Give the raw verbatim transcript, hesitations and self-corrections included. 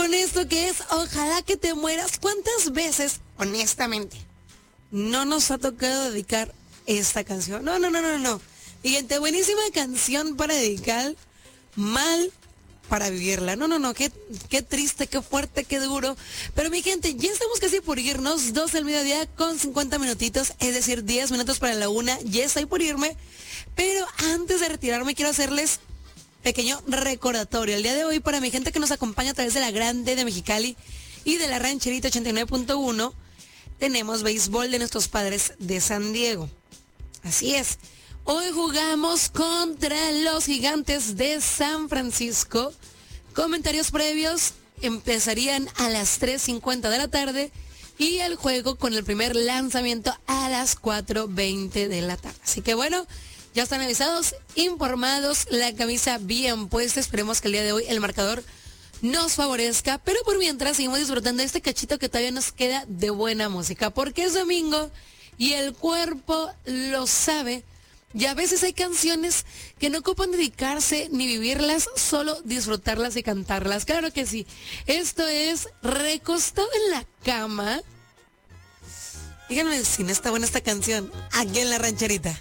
con esto que es Ojalá que te mueras. ¿Cuántas veces, honestamente, no nos ha tocado dedicar esta canción? No, no, no, no, no. Fíjate, buenísima canción para dedicar, mal para vivirla. No, no, no, qué, qué triste, qué fuerte, qué duro. Pero mi gente, ya estamos casi por irnos, dos del mediodía con cincuenta minutitos, es decir, diez minutos para la una, ya estoy por irme. Pero antes de retirarme quiero hacerles pequeño recordatorio. El día de hoy, para mi gente que nos acompaña a través de la Grande de Mexicali y de la Rancherita ochenta y nueve punto uno, tenemos béisbol de nuestros Padres de San Diego. Así es. Hoy jugamos contra los Gigantes de San Francisco. Comentarios previos empezarían a las tres cincuenta de la tarde y el juego con el primer lanzamiento a las cuatro veinte de la tarde. Así que bueno, ya están avisados, informados, la camisa bien puesta. Esperemos que el día de hoy el marcador nos favorezca, pero por mientras seguimos disfrutando de este cachito que todavía nos queda de buena música, porque es domingo y el cuerpo lo sabe. Y a veces hay canciones que no ocupan dedicarse ni vivirlas, solo disfrutarlas y cantarlas. Claro que sí. Esto es Recostado en la Cama. Díganme si no está buena esta canción, aquí en la Rancherita.